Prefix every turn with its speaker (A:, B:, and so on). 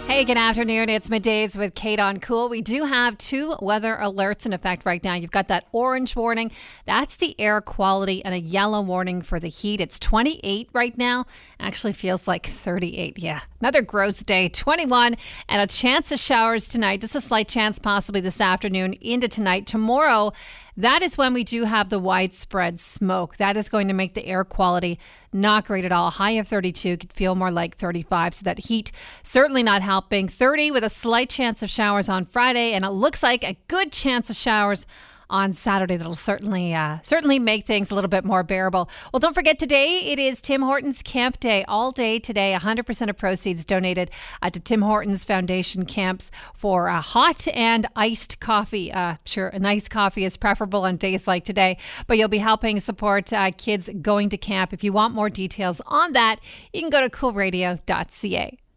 A: Hey, good afternoon. It's Middays with Kate on Cool. We do have two weather alerts in effect right now. You've got that orange warning. That's the air quality, and a yellow warning for the heat. It's 28 right now. Actually feels like 38. Yeah, another gross day. 21 and a chance of showers tonight. Just a slight chance possibly this afternoon into tonight. Tomorrow, that is when we do have the widespread smoke. That is going to make the air quality not great at all. High of 32 could feel more like 35. So that heat certainly not helping. 30 with a slight chance of showers on Friday. And it looks like a good chance of showers on Saturday. That'll certainly make things a little bit more bearable. Well, don't forget today it is Tim Hortons Camp Day. All day today, 100% of proceeds donated to Tim Hortons Foundation camps for hot and iced coffee. Sure, an iced coffee is preferable on days like today, but you'll be helping support kids going to camp. If you want more details on that, you can go to coolradio.ca.